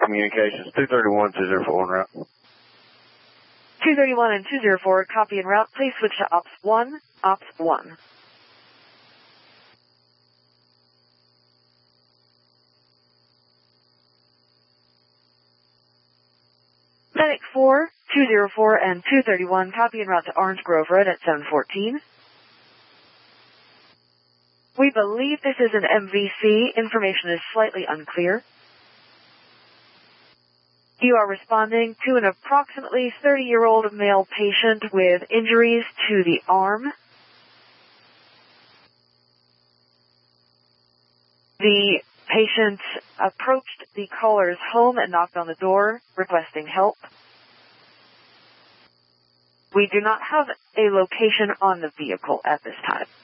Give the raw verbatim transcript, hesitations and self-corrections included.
Communications, two thirty-one, two oh four en route. two thirty-one and two oh four, copy en route. Please switch to Ops one, Ops one. Medic four, two oh four, and two thirty-one, copy en route to Orange Grove Road at seven fourteen. We believe this is an M V C. Information is slightly unclear. You are responding to an approximately thirty-year-old male patient with injuries to the arm. The patient approached the caller's home and knocked on the door, requesting help. We do not have a location on the vehicle at this time.